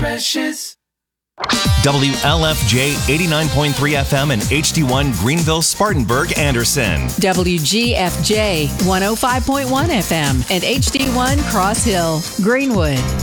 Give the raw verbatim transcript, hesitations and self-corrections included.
Precious. W L F J eighty-nine point three F M and H D one Greenville, Spartanburg, Anderson. W G F J one oh five point one F M and H D one Cross Hill, Greenwood.